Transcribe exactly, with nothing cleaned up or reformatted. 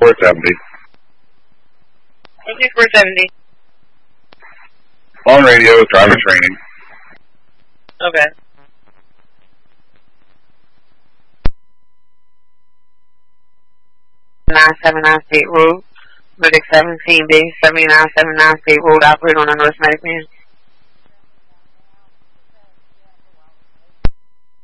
fifty-four seventy. fifty-four seventy. On radio, driver training. Okay. nine seven nine State Road, Medic seventeen B, seventy-nine seventy-nine State Road, operate on a North Medic man.